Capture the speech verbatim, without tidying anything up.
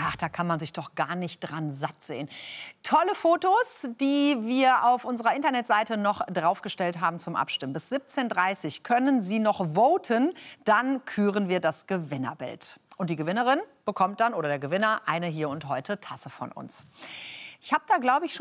Ach, da kann man sich doch gar nicht dran satt sehen. Tolle Fotos, die wir auf unserer Internetseite noch draufgestellt haben zum Abstimmen. Bis siebzehn Uhr dreißig können Sie noch voten. Dann küren wir das Gewinnerbild. Und die Gewinnerin bekommt dann, oder der Gewinner, eine Hier und Heute Tasse von uns. Ich habe da, glaube ich, schon